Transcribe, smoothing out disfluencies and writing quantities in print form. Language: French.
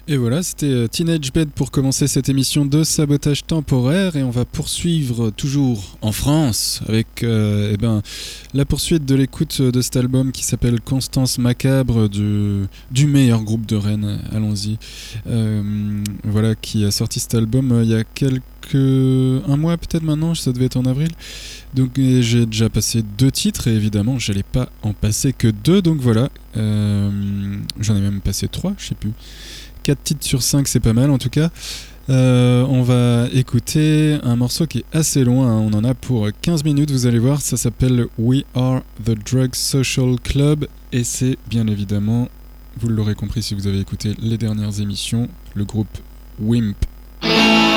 Et voilà, c'était Teenage Bed pour commencer cette émission de sabotage temporaire et on va poursuivre toujours en France avec la poursuite de l'écoute de cet album qui s'appelle Constance Macabre du meilleur groupe de Rennes, allons-y. Voilà, qui a sorti cet album il y a un mois peut-être maintenant, ça devait être en avril. Donc j'ai déjà passé 2 titres et évidemment j'allais pas en passer que 2, donc voilà, j'en ai même passé 3, je sais plus. 4 titres sur 5, c'est pas mal en tout cas. On va écouter un morceau qui est assez long, hein. On en a pour 15 minutes, vous allez voir, ça s'appelle We Are the Drug Social Club et c'est bien évidemment, vous l'aurez compris si vous avez écouté les dernières émissions, le groupe WIMP.